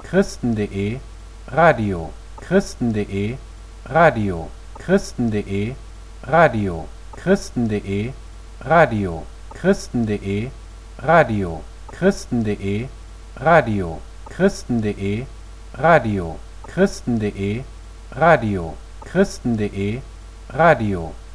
Christen.de, Radio, Christen.de, Radio, Christen.de, Radio, Christen.de, Radio, Christen.de, Radio, Christen.de, Radio, Christen.de, Radio, Christen.de, Radio, Christen.de, Radio